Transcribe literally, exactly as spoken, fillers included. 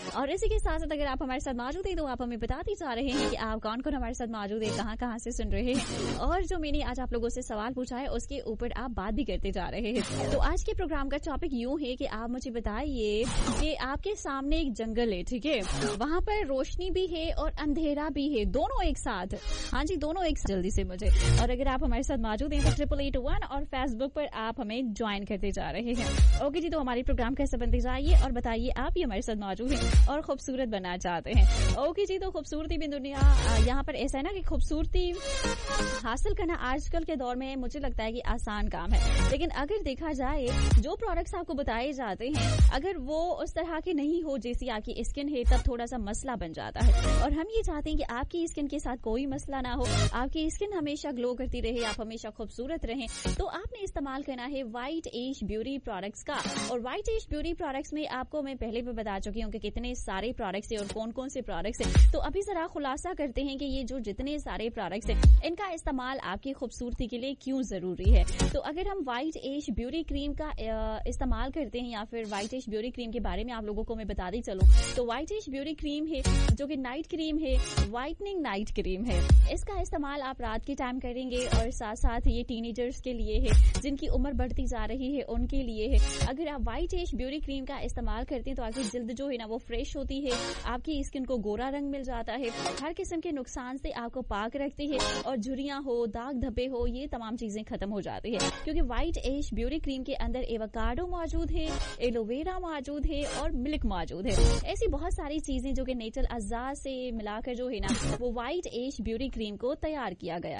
और इसी के साथ साथ अगर आप हमारे साथ मौजूद हैं तो आप हमें बताते जा रहे हैं कि आप कौन कौन हमारे साथ मौजूद है, कहाँ कहाँ से सुन रहे हैं, और जो मैंने आज आप लोगों से सवाल पूछा है उसके ऊपर आप बात भी करते जा रहे हैं। तो आज के प्रोग्राम का टॉपिक यूं है कि आप मुझे बताइए कि आपके सामने एक जंगल है, ठीक है, वहाँ पर रोशनी भी है और अंधेरा भी है, दोनों एक साथ। हाँ जी, दोनों एक साथ। जल्दी से मुझे, और अगर आप हमारे साथ मौजूद हैं तो ट्रिपल एट वन और फेसबुक पर आप हमें ज्वाइन करते जा रहे हैं। ओके जी, तो हमारी प्रोग्राम कैसे बनते जाइए और बताइए आप भी हमारे साथ मौजूद हैं और खूबसूरत बनना चाहते हैं। ओके जी, तो खूबसूरती भी दुनिया, यहाँ पर ऐसा है ना कि खूबसूरती हासिल करना आजकल के दौर में मुझे लगता है कि आसान काम है, लेकिन अगर देखा जाए जो प्रोडक्ट्स आपको बताए जाते हैं अगर वो उस तरह के नहीं हो जैसी आपकी स्किन है तब थोड़ा सा मसला बन जाता है। और हम ये चाहते हैं कि आपकी स्किन के साथ कोई मसला ना हो, आपकी स्किन हमेशा ग्लो करती रहे, आप हमेशा खूबसूरत रहें। तो आपने इस्तेमाल करना है व्हाइट एज ब्यूटी प्रोडक्ट्स का। और व्हाइट एज ब्यूटी प्रोडक्ट्स में आपको मैं पहले भी बता चुकी हूँ कि कितने सारे प्रोडक्ट्स हैं और कौन कौन से प्रोडक्ट्स हैं। तो अभी जरा खुलासा करते हैं कि ये जो जितने सारे प्रोडक्ट्स हैं इनका इस्तेमाल आपकी खूबसूरती के लिए क्यों जरूरी है। तो अगर हम व्हाइट एज ब्यूटी क्रीम का इस्तेमाल करते हैं या फिर व्हाइट एज ब्यूटी क्रीम के बारे में आप लोगों को मैं बता दी चलूं, तो व्हाइट एज ब्यूटी क्रीम है जो कि नाइट क्रीम है, व्हाइटनिंग नाइट क्रीम है। इसका इस्तेमाल आप रात के टाइम करेंगे और साथ साथ ये टीनेजर्स के लिए है, जिनकी उम्र बढ़ती जा रही है उनके लिए है। अगर आप व्हाइट एज ब्यूटी क्रीम का इस्तेमाल करते हैं तो आपकी जल्द जो है ना वो फ्रेश होती है, आपकी स्किन को गोरा रंग मिल जाता है, हर किस्म के नुकसान से आपको पाक रखती है और झुर्रियां हो, दाग धब्बे हो, ये तमाम चीजें खत्म हो जाती है। क्योंकि व्हाइट एज ब्यूटी क्रीम के अंदर एवोकाडो मौजूद है, एलोवेरा मौजूद है और मिल्क मौजूद है। ऐसी बहुत सारी चीजें जो कि नेचुरल अज़ा से मिलाकर जो है ना वो व्हाइट एज ब्यूटी क्रीम को तैयार किया गया।